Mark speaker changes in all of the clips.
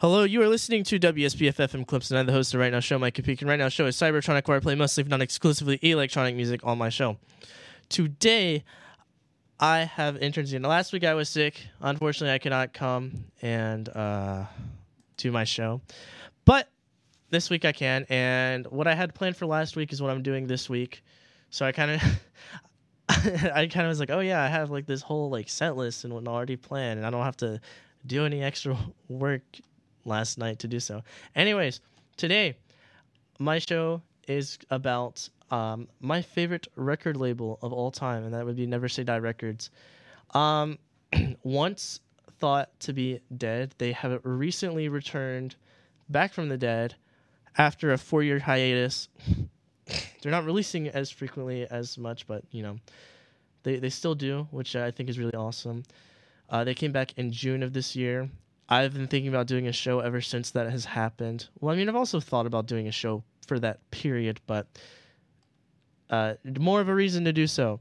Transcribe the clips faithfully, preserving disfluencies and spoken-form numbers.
Speaker 1: Hello, you are listening to W S B F F M Clemson. I'm the host of Right Now Show, Mike Kapik, and Right Now Show is Cybertronic, where I play mostly, if not exclusively, electronic music on my show. Today, I have interns in. Last week I was sick. Unfortunately, I could not come and uh, do my show. But this week I can, and what I had planned for last week is what I'm doing this week. So I kind of... I kind of was like, oh yeah, I have like this whole like set list and whatnot already planned, and I don't have to do any extra work last night to do so. Anyways, today my show is about um, my favorite record label of all time, and that would be Never Say Die Records. Um, once thought to be dead, they have recently returned back from the dead after a four-year hiatus. They're not releasing as frequently as much, but, you know, they, they still do, which I think is really awesome. Uh, they came back in June of this year. I've been thinking about doing a show ever since that has happened. Well, I mean, I've also thought about doing a show for that period, but uh, more of a reason to do so.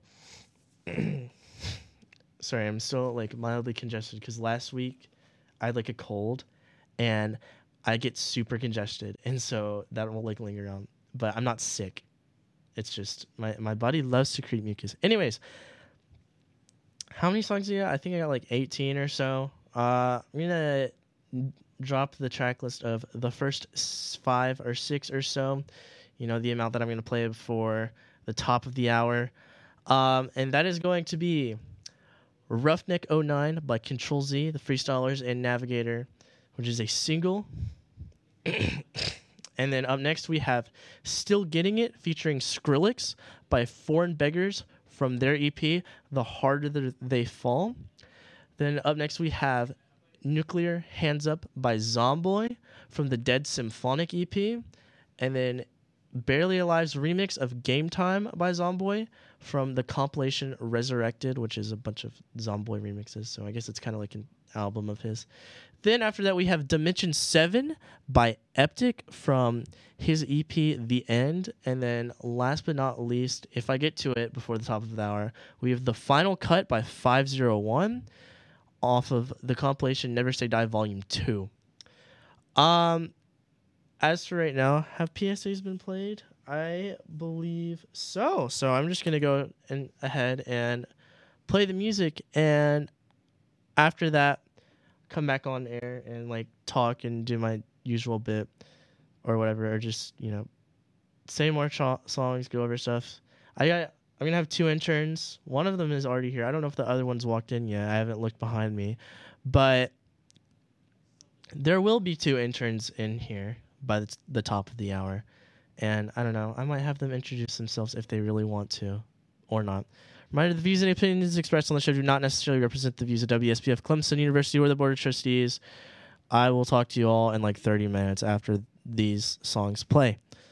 Speaker 1: Sorry, I'm still, like, mildly congested because last week I had, like, a cold, and I get super congested, and so that will, like, linger on. But I'm not sick. It's just my, my body loves to secrete mucus. Anyways, how many songs do you got? I think I got like eighteen or so. Uh, I'm going to drop the track list of the first five or six or so. You know, the amount that I'm going to play for the top of the hour. Um, and that is going to be Roughneck oh nine by Control Z, the Freestylers, and Navigator, which is a single. And then up next we have Still Getting It featuring Skrillex by Foreign Beggars from their E P, The Harder They Fall. Then up next we have Nuclear Hands Up by Zomboy from the Dead Symphonic E P. And then Barely Alive's remix of Game Time by Zomboy from the compilation Resurrected, which is a bunch of Zomboy remixes. So I guess it's kind of like an album of his. Then after that, we have Dimension seven by Eptic from his E P, The End. And then last but not least, if I get to it before the top of the hour, we have The Final Cut by five oh one off of the compilation Never Say Die Volume two. Um, as for right now, have P S As been played? I believe so. So I'm just going to go in ahead and play the music. And after that, come back on air and like talk and do my usual bit or whatever, or just, you know, say more ch- songs, go over stuff. I got, I'm gonna have two interns. One of them is already here. I don't know if the other one's walked in yet. I haven't looked behind me, but there will be two interns in here by the, t- the top of the hour, and I don't know. I might have them introduce themselves if they really want to, or not. Reminder, the views and opinions expressed on the show do not necessarily represent the views of W S B F Clemson University or the Board of Trustees. I will talk to you all in like thirty minutes after these songs play.